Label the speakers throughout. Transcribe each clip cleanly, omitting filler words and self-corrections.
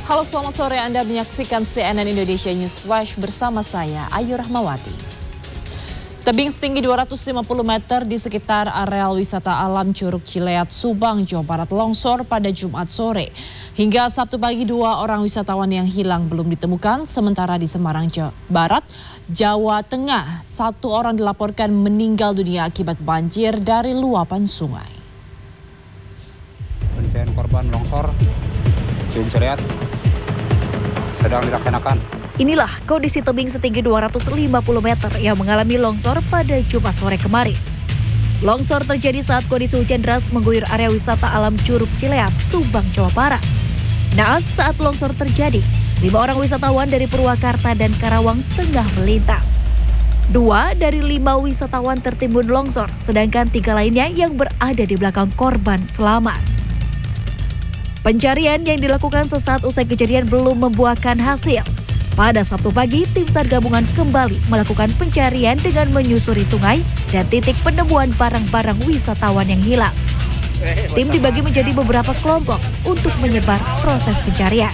Speaker 1: Halo, selamat sore. Anda menyaksikan CNN Indonesia News Flash bersama saya, Ayu Rahmawati. Tebing setinggi 250 meter di sekitar areal wisata alam Curug Cileat, Subang, Jawa Barat longsor pada Jumat sore. Hingga Sabtu pagi 2 orang wisatawan yang hilang belum ditemukan, sementara di Semarang, Jawa Barat, Jawa Tengah, 1 orang dilaporkan meninggal dunia akibat banjir dari luapan sungai.
Speaker 2: Pencarian korban longsor Curug Cileat sedang dilaksanakan.
Speaker 3: Inilah kondisi tebing setinggi 250 meter yang mengalami longsor pada Jumat sore kemarin. Longsor terjadi saat kondisi hujan deras mengguyur area wisata alam Curug Cileat, Subang, Jawa Barat. Naas saat longsor terjadi, 5 orang wisatawan dari Purwakarta dan Karawang tengah melintas. 2 dari 5 wisatawan tertimbun longsor, sedangkan 3 lainnya yang berada di belakang korban selamat. Pencarian yang dilakukan sesaat usai kejadian belum membuahkan hasil. Pada Sabtu pagi, tim SAR gabungan kembali melakukan pencarian dengan menyusuri sungai dan titik penemuan barang-barang wisatawan yang hilang. Tim dibagi menjadi beberapa kelompok untuk menyebar proses pencarian.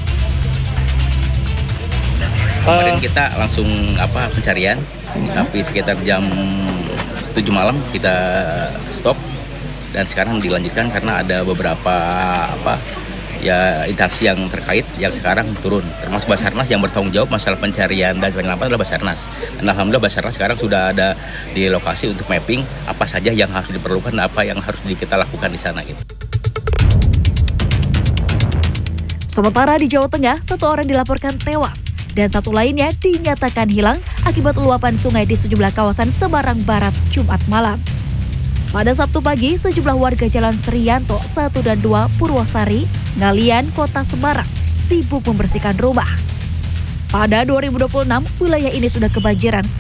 Speaker 4: Kemarin kita langsung pencarian, tapi sekitar jam 7 malam kita stop dan sekarang dilanjutkan karena ada beberapa instansi yang terkait yang sekarang turun, termasuk Basarnas yang bertanggung jawab masalah pencarian dan penyelamatan adalah Basarnas. Dan alhamdulillah Basarnas sekarang sudah ada di lokasi untuk mapping apa saja yang harus diperlukan, apa yang harus kita lakukan di sana gitu.
Speaker 3: Sementara di Jawa Tengah, 1 orang dilaporkan tewas dan 1 lainnya dinyatakan hilang akibat luapan sungai di sejumlah kawasan Semarang Barat Jumat malam. Pada Sabtu pagi, sejumlah warga Jalan Serianto 1 dan 2 Purwosari, Ngalian, Kota Semarang sibuk membersihkan rumah. Pada 2026, wilayah ini sudah kebanjiran